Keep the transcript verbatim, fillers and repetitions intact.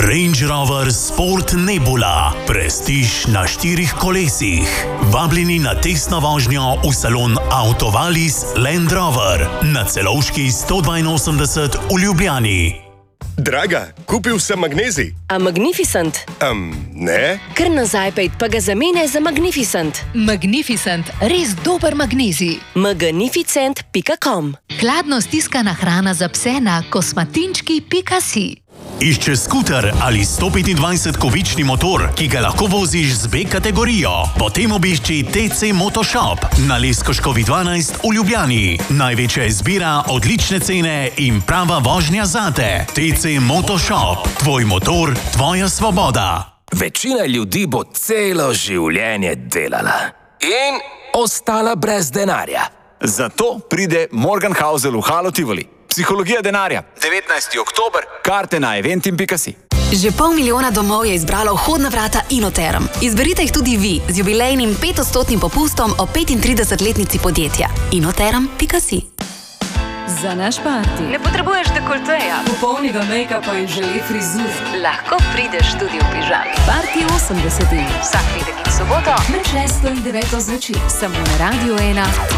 Range Rover Sport Nebula. Prestiž na štirih kolesih. Vabljeni na testno vožnjo v salon Autovalis Land Rover na Celovški sto dvainosemdeset v Ljubljani. Draga, kupil sem magnezij. A Magnificent? Um, ne? Kar nazaj pejt pa ga zamene za Magnificent. Magnificent, res dober magnezij. magnificent pika com. Hladno stiskana hrana za pse na kosmatinčki pika si. Išče skuter ali sto petindvajset kubični motor, ki ga lahko voziš z B kategorijo? Potem obišči T C Motoshop na Leskoškovi dvanajst v Ljubljani. Največja izbira, odlične cene in prava vožnja zate. T C Motoshop. Tvoj motor, tvoja svoboda. Večina ljudi bo celo življenje delala in ostala brez denarja. Zato pride Morgan Housel v Halo Tivoli. Psihologija denarja. devetnajsti oktober. Karte na eventim pika si. Že pol milijona domov je izbralo vhodna vrata Inoterm. Izberite jih tudi vi z jubilejnim petodstotnim popustom o petintridesetletnici podjetja. inoterm pika si. Za naš parti ne potrebuješ dekolteja, popolnega make-upa in želi frizur. lahko prideš tudi v pižami. Parti osemdesetih. Vsak petek in soboto Med šesto in deveto zvečer. Samo na Radio ena.